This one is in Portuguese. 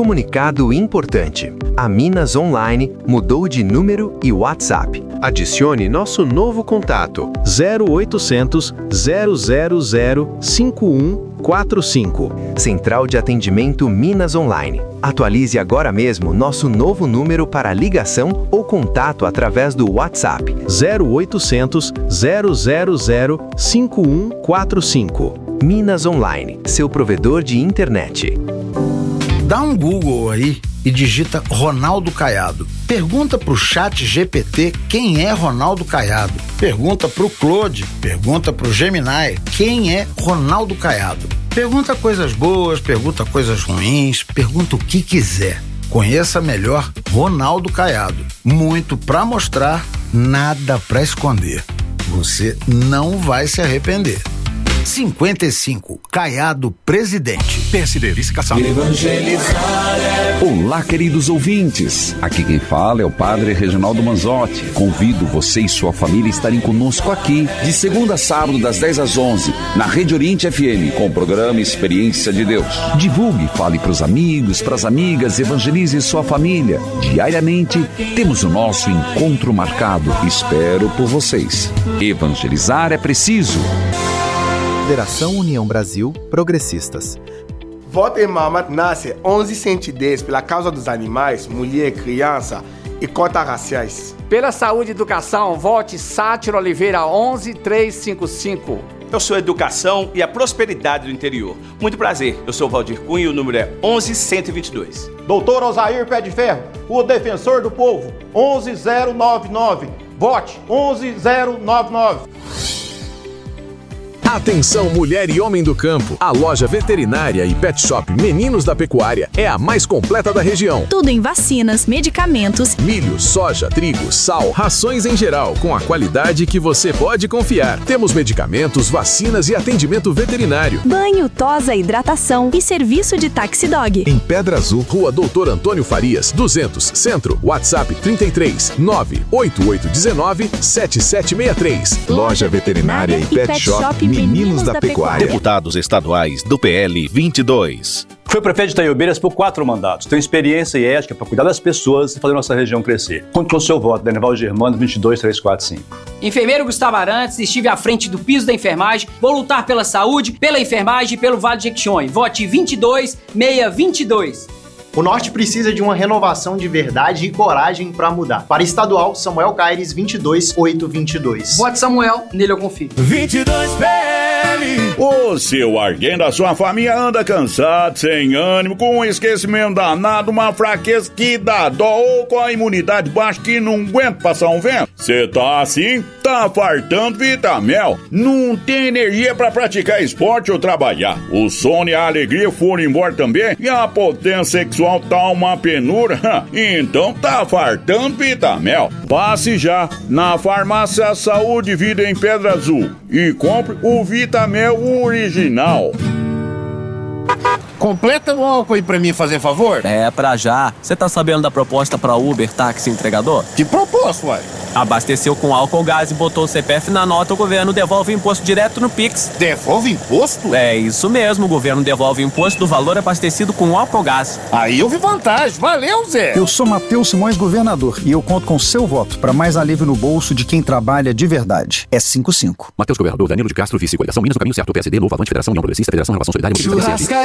Comunicado importante. A Minas Online mudou de número e WhatsApp. Adicione nosso novo contato 0800 000 5145. Central de Atendimento Minas Online. Atualize agora mesmo nosso novo número para ligação ou contato através do WhatsApp 0800 000 5145. Minas Online, seu provedor de internet. Dá um Google aí e digita Ronaldo Caiado. Pergunta pro Chat GPT quem é Ronaldo Caiado. Pergunta pro Claude, pergunta pro Gemini quem é Ronaldo Caiado. Pergunta coisas boas, pergunta coisas ruins, pergunta o que quiser. Conheça melhor Ronaldo Caiado. Muito pra mostrar, nada pra esconder. Você não vai se arrepender. 55, Caiado presidente. PSD, vice-caçado. Olá, queridos ouvintes. Aqui quem fala é o Padre Reginaldo Manzotti. Convido você e sua família a estarem conosco aqui, de segunda a sábado, das 10 às 11, na Rede Oriente FM, com o programa Experiência de Deus. Divulgue, fale para os amigos, para as amigas, evangelize sua família. Diariamente, temos o nosso encontro marcado. Espero por vocês. Evangelizar é preciso. Federação União Brasil Progressistas. Vote Mama nasce 1110 pela causa dos animais, mulher, criança e cotas raciais. Pela saúde e educação, vote Sátiro Oliveira 11355. Eu sou a educação e a prosperidade do interior. Muito prazer, eu sou o Valdir Cunha e o número é 11122. Doutor Osair Pé de Ferro, o defensor do povo, 11099. Vote 11099. Atenção, mulher e homem do campo. A loja veterinária e pet shop Meninos da Pecuária é a mais completa da região. Tudo em vacinas, medicamentos, milho, soja, trigo, sal, rações em geral, com a qualidade que você pode confiar. Temos medicamentos, vacinas e atendimento veterinário. Banho, tosa, hidratação e serviço de taxi dog. Em Pedra Azul, Rua Doutor Antônio Farias, 200, Centro, WhatsApp 33 98819 7763. Loja veterinária e pet shop Meninos da Pecuária. Deputados estaduais do PL 22. Foi prefeito de Itaiobeiras por 4 mandatos. Tem experiência e ética para cuidar das pessoas e fazer nossa região crescer. Conte com o seu voto, Denival Germano, 22345. Enfermeiro Gustavo Arantes, estive à frente do piso da enfermagem, vou lutar pela saúde, pela enfermagem e pelo Vale de Jequitinhonha. Vote 22622. O Norte precisa de uma renovação de verdade e coragem para mudar. Para estadual, Samuel Caires, 22822. Vote Samuel, nele eu confio. 22 PL. O seu alguém da sua família anda cansado, sem ânimo, com um esquecimento danado, uma fraqueza que dá dó ou com a imunidade baixa que não aguenta passar um vento. Cê tá assim? Tá fartando Vitamel. Não tem energia para praticar esporte ou trabalhar. O sono e a alegria foram embora também e a potência sexual tá uma penura, então tá fartando Vitamel. Passe já na Farmácia Saúde e Vida em Pedra Azul e compre o Vitamel original. Completa o álcool aí pra mim, fazer favor? É, pra já. Você tá sabendo da proposta pra Uber, táxi entregador? Que proposta, uai? Abasteceu com álcool gás e botou o CPF na nota, o governo devolve o imposto direto no Pix. Devolve imposto? É isso mesmo, o governo devolve o imposto do valor abastecido com álcool gás. Aí eu vi vantagem, valeu, Zé! Eu sou Matheus Simões, governador, e eu conto com seu voto para mais alívio no bolso de quem trabalha de verdade. É 55. Matheus, governador, Danilo de Castro, vice, coligação Minas no caminho certo, PSD, Novo, Avante, Federação União Progressista, Federação Renovação Solidária,